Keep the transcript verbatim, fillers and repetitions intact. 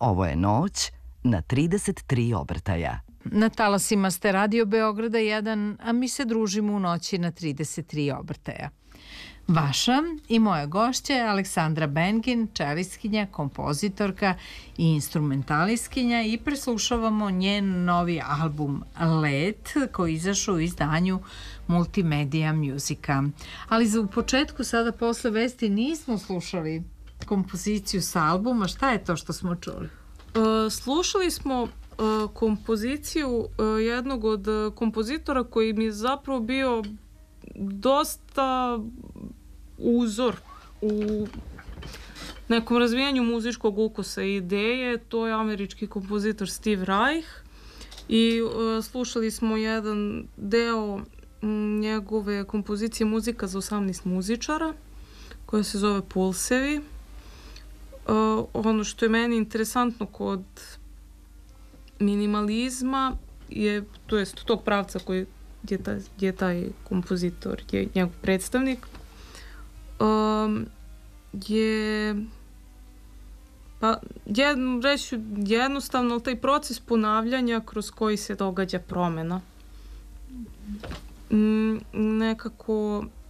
Ovo je noć na trideset tri obrtaja. Na talasima ste Radio Beograda jedan, a mi se družimo u noći na trideset tri obrtaja. Vaša i moja gošća je Aleksandra Bengin, čelistkinja, kompozitorka i instrumentalistkinja i preslušavamo njen novi album Let koji izašao u izdanju Multimedia Musika. Ali za u početku sada posle vesti nismo slušali kompoziciju sa albuma. Šta je to što smo čuli? Uh, slušali smo uh, kompoziciju uh, jednog od uh, kompozitora koji mi je zapravo bio dosta uzor u nekom razvijanju muzičkog ukusa i ideje. To je američki kompozitor Steve Reich i uh, slušali smo jedan deo m, njegove kompozicije Muzika za osamnaest muzičara koja se zove Pulsevi. Uh, ono što je meni interesantno kod minimalizma je, to jest tog pravca koji je taj, je taj kompozitor, je njegov predstavnik, um, je pa jedno, reći jednostavno taj proces ponavljanja kroz koji se događa promena. Mm, nekako